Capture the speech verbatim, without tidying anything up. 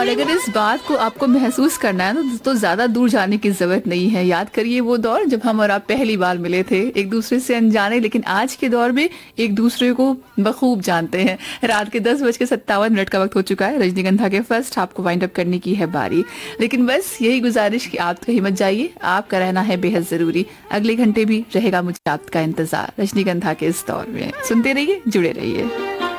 अगर इस बात को आपको महसूस करना है ना, तो ज्यादा दूर जाने की जरूरत नहीं है। याद करिए वो दौर जब हम और आप पहली बार मिले थे, एक दूसरे से अनजाने, लेकिन आज के दौर में एक दूसरे को बखूब जानते हैं। रात के दस बज के सत्तावन मिनट का वक्त हो चुका है। रजनीगंधा के फर्स्ट हाफ को वाइंड अप करने की है बारी, लेकिन बस यही गुजारिश कि आप कहीं मत जाइए, आपका रहना है बेहद जरूरी। अगले घंटे भी रहेगा मुझे आपका इंतजार रजनीगंधा के इस दौर में। सुनते रहिए, जुड़े रहिए।